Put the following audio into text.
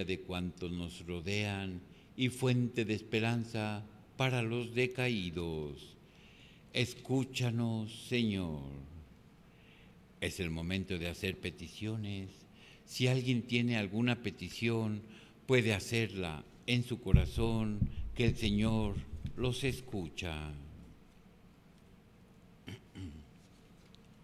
de cuantos nos rodean y fuente de esperanza para los decaídos. Escúchanos, Señor. Es el momento de hacer peticiones. Si alguien tiene alguna petición, puede hacerla en su corazón, que el Señor los escucha.